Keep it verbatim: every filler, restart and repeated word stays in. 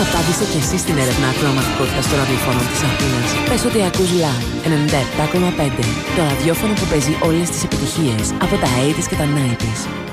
Απάντησε κι εσύ στην έρευνα ακροαματικότητας των ραδιοφώνων της Αθήνας. Πες ότι ακούς Live ενενήντα επτά κόμμα πέντε, το ραδιόφωνο που παίζει όλες τις επιτυχίες από τα ογδόντα και τα ενενήντα.